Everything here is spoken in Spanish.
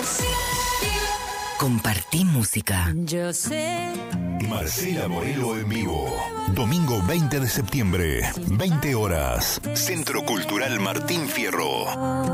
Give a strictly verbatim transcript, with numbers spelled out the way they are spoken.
Compartí música. Yo sé. Marcela Morelo en vivo. Domingo veinte de septiembre, veinte horas. Centro Cultural Martín Fierro.